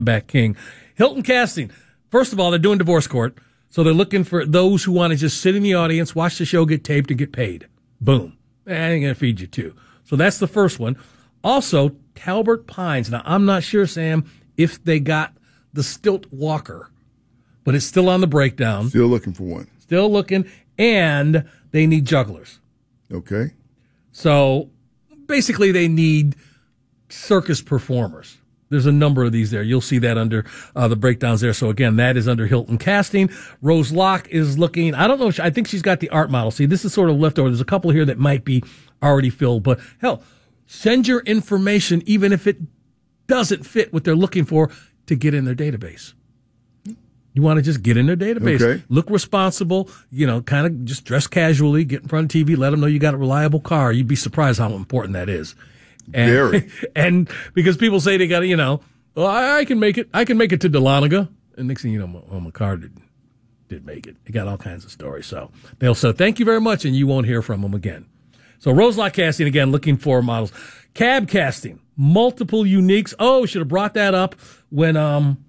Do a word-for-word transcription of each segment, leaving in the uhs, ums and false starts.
back king. Hilton Casting. First of all, they're doing divorce court, so they're looking for those who want to just sit in the audience, watch the show, get taped, and get paid. Boom. And they're going to feed you, too. So that's the first one. Also, Talbot Pines. Now, I'm not sure, Sam, if they got the Stilt Walker, but it's still on the breakdown. Still looking for one. Still looking, and they need jugglers. Okay. So basically, they need circus performers. There's a number of these there. You'll see that under uh, the breakdowns there. So again, that is under Hilton Casting. Rose Locke is looking. I don't know. If she, I think she's got the art model. See, this is sort of leftover. There's a couple here that might be already filled, but hell, send your information, even if it doesn't fit what they're looking for, to get in their database. You want to just get in their database. Okay. Look responsible, you know, kind of just dress casually, get in front of T V, let them know you got a reliable car. You'd be surprised how important that is. And, Very. And because people say they got to, you know, well, I, I can make it. I can make it to Dahlonega. And next thing you know, my, oh, my car did, did make it. It got all kinds of stories. So they'll say, thank you very much, and you won't hear from them again. So Rose Locke Casting, again, looking for models. Cab Casting, multiple uniques. Oh, should have brought that up when um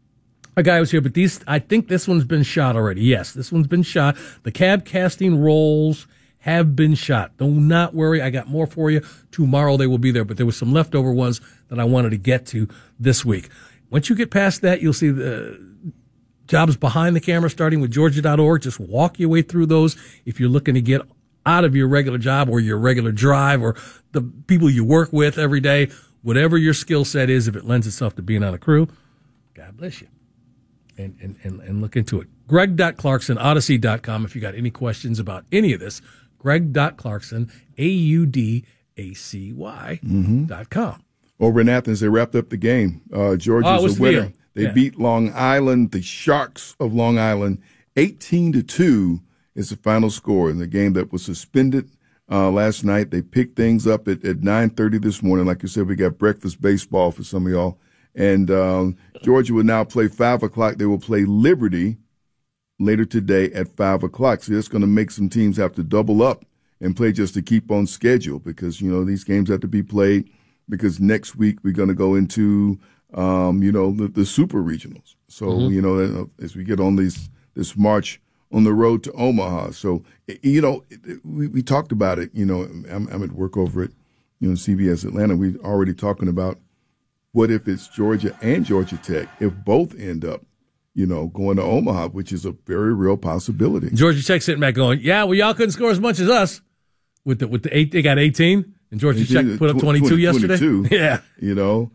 a guy was here. But these, I think this one's been shot already. Yes, this one's been shot. The Cab Casting rolls have been shot. Do not worry. I got more for you. Tomorrow they will be there, but there were some leftover ones that I wanted to get to this week. Once you get past that, you'll see the jobs behind the camera, starting with Georgia dot org. Just walk your way through those if you're looking to get out of your regular job or your regular drive or the people you work with every day. Whatever your skill set is, if it lends itself to being on a crew, God bless you. And, and, and, and look into it. Greg dot Clarkson, Odyssey dot com, if you got any questions about any of this. Greg dot Clarkson, A U D A C Y mm-hmm. dot com. Over in Athens, they wrapped up the game. Uh, Georgia's oh, a the winner. deal? They Yeah. beat Long Island, the Sharks of Long Island, eighteen to two is the final score in the game that was suspended uh, last night. They picked things up at, at nine thirty this morning. Like you said, we got breakfast baseball for some of y'all. And um, Georgia will now play five o'clock. They will play Liberty later today at five o'clock. So that's going to make some teams have to double up and play just to keep on schedule because, you know, these games have to be played because next week we're going to go into, um, you know, the, the super regionals. So, mm-hmm. you know, as we get on these, this march on the road to Omaha. So, you know, we, we talked about it, you know, I'm, I'm at work over at, you know, C B S Atlanta. We're already talking about what if it's Georgia and Georgia Tech, if both end up, you know, going to Omaha, which is a very real possibility. Georgia Tech sitting back going, yeah, well, y'all couldn't score as much as us. With the with the eight, they got eighteen, and Georgia Tech put up twenty-two yesterday. twenty-two, yeah, you know,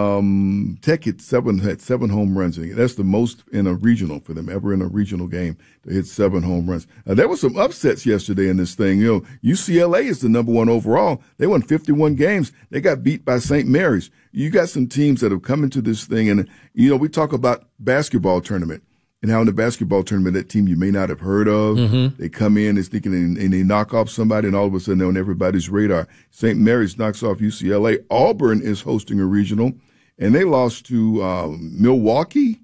um, Tech hit seven had seven home runs. That's the most in a regional for them ever in a regional game. They hit seven home runs. Uh, there were some upsets yesterday in this thing. You know, U C L A is the number one overall. They won fifty-one games. They got beat by Saint Mary's. You got some teams that have come into this thing, and you know, we talk about basketball tournament. And how in the basketball tournament, that team you may not have heard of, mm-hmm. they come in, they're thinking, and, and they knock off somebody, and all of a sudden they're on everybody's radar. Saint Mary's knocks off U C L A. Auburn is hosting a regional, and they lost to um, Milwaukee.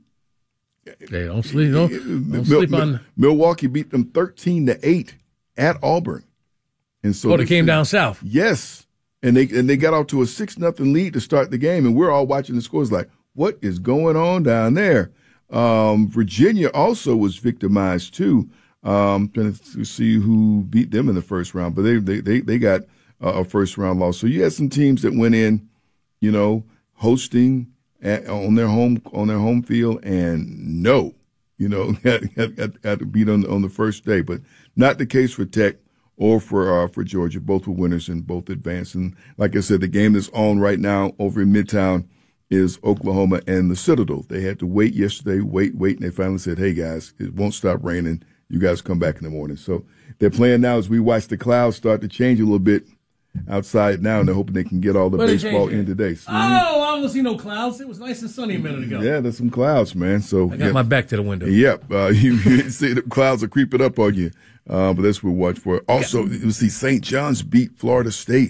They don't sleep, don't, don't Mil- sleep on. Milwaukee beat them thirteen to eight at Auburn. And so oh, they came down south. Yes, and they and they got off to a six nothing lead to start the game, and we're all watching the scores like, what is going on down there? Um, Virginia also was victimized too. Um, trying to see who beat them in the first round, but they they they, they got uh, a first round loss. So you had some teams that went in, you know, hosting at, on their home on their home field, and no, you know, got, got, got to beat on on the first day. But not the case for Tech or for uh, for Georgia. Both were winners and both advanced. And like I said, the game that's on right now over in Midtown is Oklahoma and the Citadel. They had to wait yesterday, wait, wait, and they finally said, hey, guys, it won't stop raining. You guys come back in the morning. So they're playing now as we watch the clouds start to change a little bit outside now, and they're hoping they can get all the What baseball in today. See? Oh, I don't see no clouds. It was nice and sunny a minute ago. Yeah, there's some clouds, man. So I got yeah, my back to the window. Yep. Uh, you, you see the clouds are creeping up on you, uh, but that's what we watch for. Also, yeah. You see Saint John's beat Florida State.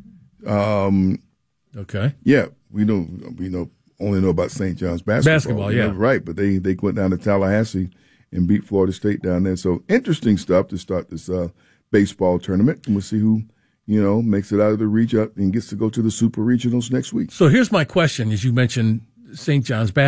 Um, okay. Yeah, we know, we know. Only know about Saint John's basketball. Basketball, yeah. Know, right, but they, they went down to Tallahassee and beat Florida State down there. So interesting stuff to start this uh, baseball tournament. And we'll see who, you know, makes it out of the region and gets to go to the super regionals next week. So here's my question, as you mentioned Saint John's